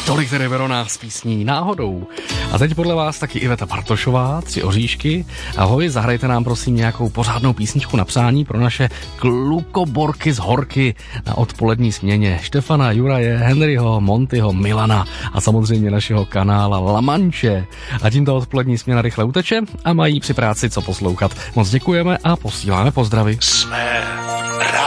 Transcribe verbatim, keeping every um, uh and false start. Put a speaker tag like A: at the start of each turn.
A: Tolik tedy Verona s písní Náhodou. A teď podle vás taky Iveta Bartošová, Tři oříšky. Ahoj, zahrajte nám prosím nějakou pořádnou písničku na přání pro naše klukoborky z Horky na odpolední směně. Štefana, Juraje, Henryho, Montyho, Milana a samozřejmě našeho kanála La Manche. A tímto odpolední směna rychle uteče a mají při práci co poslouchat. Moc děkujeme a posíláme pozdravy.
B: Jsme